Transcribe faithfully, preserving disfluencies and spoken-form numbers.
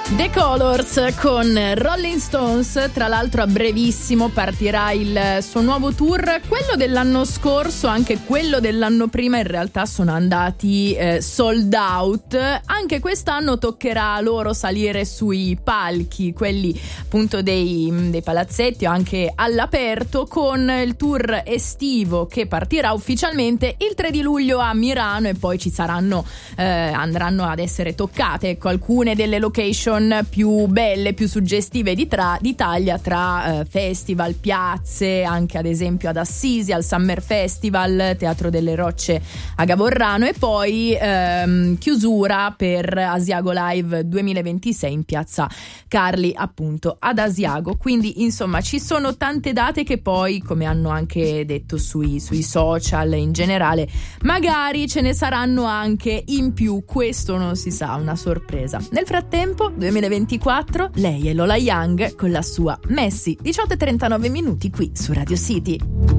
The Colors con Rolling Stones. Tra l'altro a brevissimo partirà il suo nuovo tour. Quello dell'anno scorso, anche quello dell'anno prima in realtà sono andati eh, sold out. Anche quest'anno toccherà loro salire sui palchi, quelli appunto dei, dei palazzetti o anche all'aperto, con il tour estivo che partirà ufficialmente il tre di luglio a Milano, e poi ci saranno eh, andranno ad essere toccate ecco, alcune delle location più belle, più suggestive di tra, d'Italia, tra eh, festival, piazze, anche ad esempio ad Assisi al Summer Festival, Teatro delle Rocce a Gavorrano, e poi ehm, chiusura per Asiago Live duemilaventisei in piazza Carli appunto ad Asiago. Quindi insomma ci sono tante date che poi, come hanno anche detto sui, sui social in generale, magari ce ne saranno anche in più, questo non si sa, una sorpresa. Nel frattempo duemilaventiquattro, lei è Lola Young con la sua Messi. Diciotto e trentanove minuti qui su Radio City.